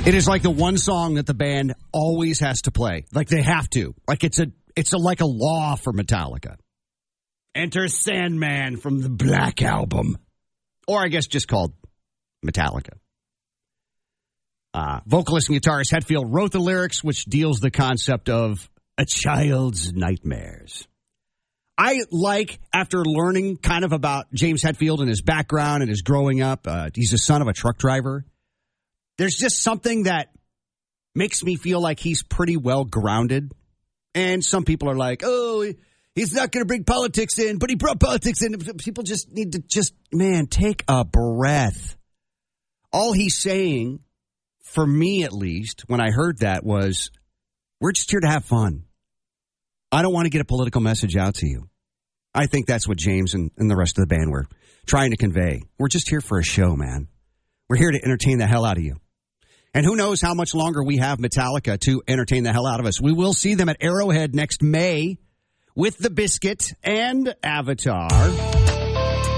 It is like the one song that the band always has to play. Like they have to. Like it's like a law for Metallica. Enter Sandman from the Black Album. Or I guess just called Metallica. Vocalist and guitarist Hetfield wrote the lyrics, which deals the concept of a child's nightmares. I like, after learning kind of about James Hetfield and his background and his growing up, he's the son of a truck driver. There's just something that makes me feel like he's pretty well grounded. And some people are like, oh, he's not going to bring politics in, but he brought politics in. People just need to man, take a breath. All he's saying, for me at least, when I heard that was, we're just here to have fun. I don't want to get a political message out to you. I think that's what James and the rest of the band were trying to convey. We're just here for a show, man. We're here to entertain the hell out of you. And who knows how much longer we have Metallica to entertain the hell out of us. We will see them at Arrowhead next May with The Biscuit and Avatar.